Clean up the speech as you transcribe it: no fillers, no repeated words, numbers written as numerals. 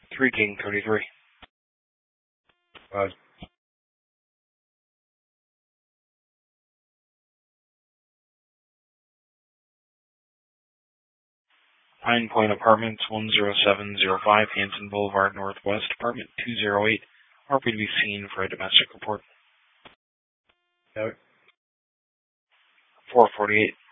3 King 33. Pine Point Apartments, 10705 Hanson Boulevard Northwest, Apartment 208. RP to be seen for a domestic report. 448.